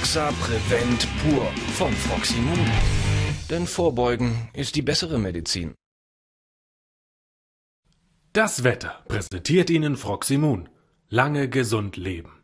Axa Prevent pur von Froximum. Denn Vorbeugen ist die bessere Medizin. Das Wetter präsentiert Ihnen Froximum. Lange gesund leben.